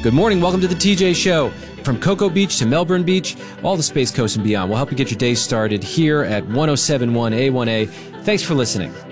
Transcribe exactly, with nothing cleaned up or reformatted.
Good morning. Welcome to the T J Show. From Cocoa Beach to Melbourne Beach, all the Space Coast and beyond. We'll help you get your day started here at one oh seven point one A one A. Thanks for listening.